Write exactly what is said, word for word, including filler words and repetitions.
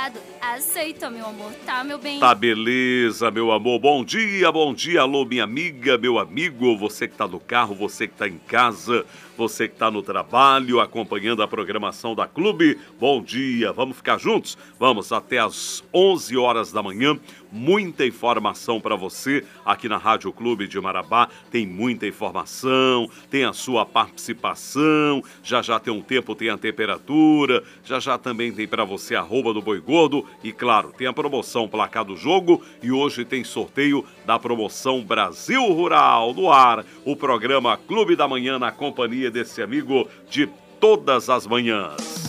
lado. Aceita, meu amor, tá, meu bem? Tá beleza, meu amor. Bom dia, bom dia. Alô, minha amiga, meu amigo. Você que tá no carro, você que tá em casa, você que tá no trabalho, acompanhando a programação da Clube. Bom dia. Vamos ficar juntos? Vamos até às onze horas da manhã. Muita informação para você aqui na Rádio Clube de Marabá. Tem muita informação, tem a sua participação. Já já tem um tempo, tem a temperatura. Já já também tem para você a arroba do Boi Gordo. E claro, tem a promoção Placar do Jogo. E hoje tem sorteio da promoção Brasil Rural no ar. O programa Clube da Manhã na companhia desse amigo de todas as manhãs.